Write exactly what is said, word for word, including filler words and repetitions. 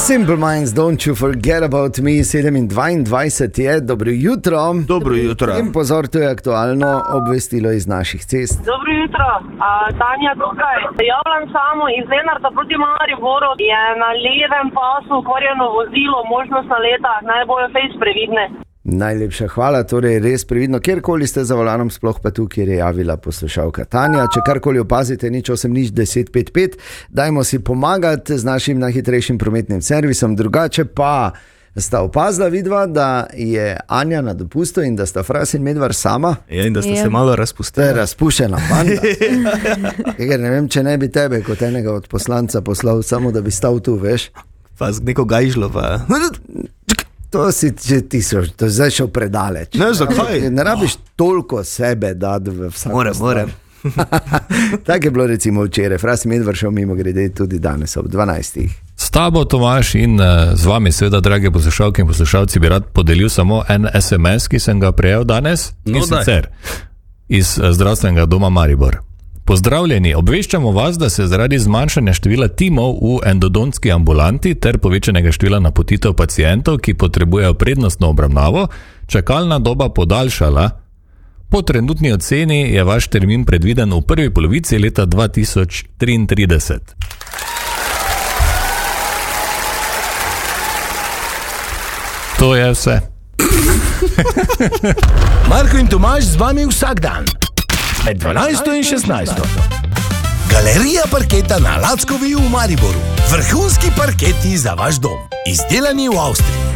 Simple Minds, don't you forget about me, sedemindvajset je, dobro jutro. Dobro jutro. In pozor, to je aktualno obvestilo iz naših cest. Dobro jutro, A, Tanja tukaj. Javljam samo iz Lenarta proti Mariboru, je na levem pasu ukvarjeno vozilo, možnost naleta, naj bojo fejs previdne. Najlepša hvala, torej res previdno, kjerkoli ste za volanom, sploh pa tu, kjer je javila poslušalka Tanja. Če karkoli opazite, nič osem nič deset pet pet, dajmo si pomagati z našim najhitrejšim prometnim servisom, drugače pa sta opazila vidva, da je Anja na dopustu in da sta Fras in Medvar sama. Ja, in da sta Ja. se malo razpustili. To je razpušena banda. Ker ne vem, če ne bi tebe kot enega od poslanca poslal, samo da bi stal tu, veš. Pa z neko gajžlo pa. To si že tisoč, to je zdaj šel predaleč. Ne, zakaj? Ne rabiš toliko sebe dati v vsako Moram, stvar. moram. Tako je bilo recimo včeraj, Fras in Medvar šel mimo grede tudi danes ob dvanajstih. S tabo, Tomaž, in uh, z vami, seveda, drage poslušalke in poslušalci, bi rad podelil samo en es em es, ki sem ga prejel danes, No, in sicer iz uh, zdravstvenega doma Maribor. Pozdravljeni, obveščamo vas, da se zaradi zmanjšanja števila timov v endodontski ambulanti ter povečanega števila napotitev pacientov, ki potrebujejo prednostno obravnavo, čakalna doba podaljšala. Po trenutni oceni je vaš termin predviden v prvi polovici leta dva tisoč triintrideset. To je vse. Marko in Tomaž z vami vsak dan, med dvanajsto in šestnajsto. Galerija parketa na Lackovi v Mariboru. Vrhunski parketi za vaš dom. Izdelani v Avstriji.